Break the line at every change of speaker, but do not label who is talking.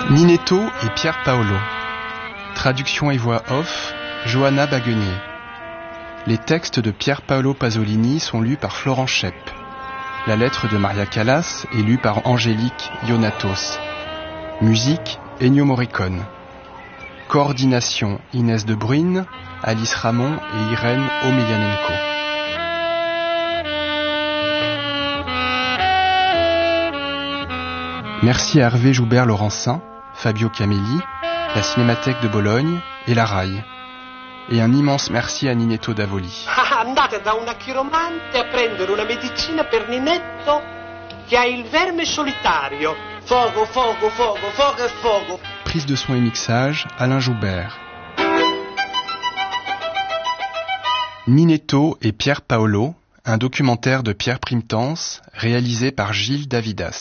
Ninetto et Pier Paolo. Traduction et voix off, Johanna Baguenier. Les textes de Pier Paolo Pasolini sont lus par Florent Schepp. La lettre de Maria Callas est lue par Angélique Ionatos. Musique, Ennio Morricone. Coordination, Inès de Bruyne, Alice Ramon et Irène Omelianenko. Merci à Hervé Joubert-Laurencin, Fabio Camelli, la Cinémathèque de Bologne et la RAI. Et un immense merci à Ninetto Davoli.
Andate da una chiromante a prendere una medicina per Ninetto che ha il verme solitario. Fogo, fogo, fogo, fogo e fogo.
Prise de son et mixage, Alain Joubert. Ninetto et Pier Paolo, un documentaire de Pierre Primtens, réalisé par Gilles Davidas.